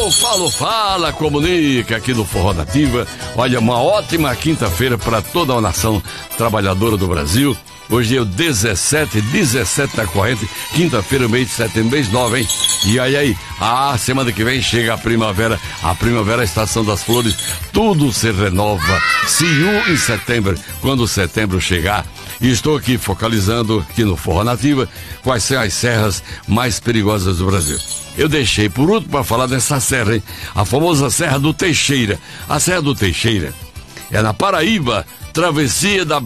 Fala, comunica aqui no Forró Nativa. Olha, uma ótima quinta-feira para toda a nação trabalhadora do Brasil. Hoje é o 17 da corrente, quinta-feira, mês de setembro, mês 9, hein? E aí, semana que vem chega a primavera, a estação das flores, tudo se renova. See you em setembro, quando setembro chegar. E estou aqui focalizando aqui no Forró Nativa quais são as serras mais perigosas do Brasil. Eu deixei por último para falar dessa serra, hein? A famosa Serra do Teixeira. A Serra do Teixeira é na Paraíba, travessia da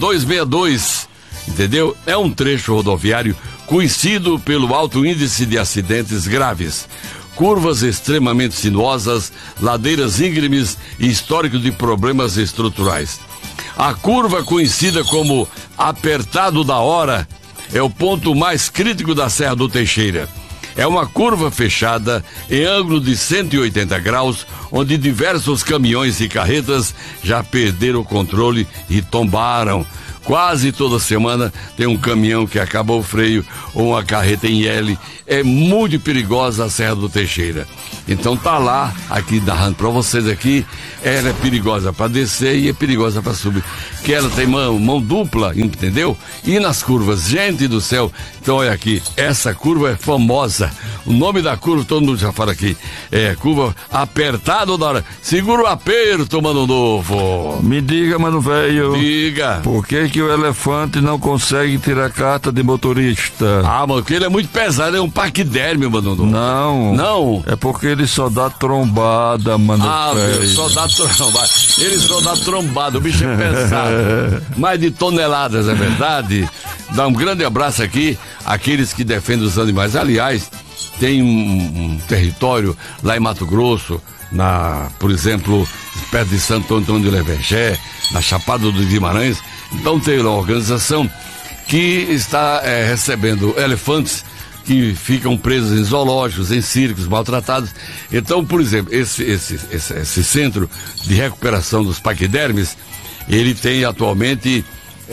BR-262, entendeu? É um trecho rodoviário conhecido pelo alto índice de acidentes graves, curvas extremamente sinuosas, ladeiras íngremes e histórico de problemas estruturais. A curva, conhecida como Apertado da Hora, é o ponto mais crítico da Serra do Teixeira. É uma curva fechada em ângulo de 180 graus, onde diversos caminhões e carretas já perderam o controle e tombaram. Quase toda semana tem um caminhão que acabou o freio ou uma carreta em L. É muito perigosa a Serra do Teixeira. Então tá lá, aqui narrando pra vocês aqui. Ela é perigosa pra descer e é perigosa pra subir. Que ela tem mão dupla, entendeu? E nas curvas, gente do céu. Então olha aqui, essa curva é famosa. O nome da curva, todo mundo já fala aqui. É curva Apertado da Hora. Segura o aperto, Mano Novo. Me diga, mano velho. Diga. Por que o elefante não consegue tirar carta de motorista? Mano, porque ele é muito pesado, é um paquiderme, Mano Novo. Não. É porque ele só dá trombada, mano velho. Só dá trombada. Ele só dá trombada, o bicho é pesado. Mais de toneladas, é verdade? Dá um grande abraço aqui àqueles que defendem os animais. Aliás, tem um território lá em Mato Grosso, por exemplo, perto de Santo Antônio de Lervegé, na Chapada dos Guimarães. Então tem uma organização que está recebendo elefantes que ficam presos em zoológicos, em circos, maltratados. Então, por exemplo, esse centro de recuperação dos paquidermes, ele tem atualmente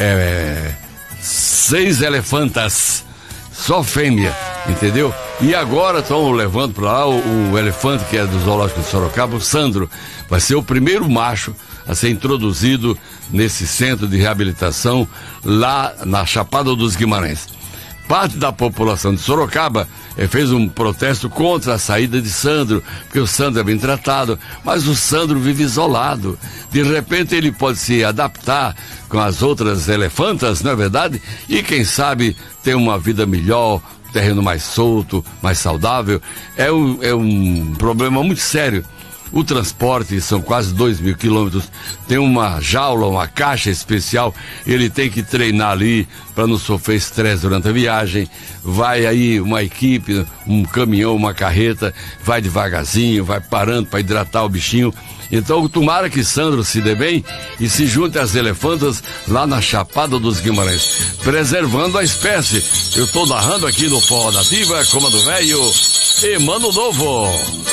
6 elefantas, só fêmea, entendeu? E agora estão levando para lá o elefante que é do zoológico de Sorocaba, o Sandro, vai ser o primeiro macho a ser introduzido nesse centro de reabilitação lá na Chapada dos Guimarães. Parte da população de Sorocaba fez um protesto contra a saída de Sandro, porque o Sandro é bem tratado, mas o Sandro vive isolado. De repente ele pode se adaptar com as outras elefantas, não é verdade? E quem sabe ter uma vida melhor, terreno mais solto, mais saudável. É um problema muito sério. O transporte são quase 2.000 quilômetros, tem uma jaula, uma caixa especial, ele tem que treinar ali para não sofrer estresse durante a viagem. Vai aí uma equipe, um caminhão, uma carreta, vai devagarzinho, vai parando para hidratar o bichinho. Então tomara que Sandro se dê bem e se junte às elefantas lá na Chapada dos Guimarães, preservando a espécie. Eu estou narrando aqui no Forró Nativa, Comando Velho e Mano Novo.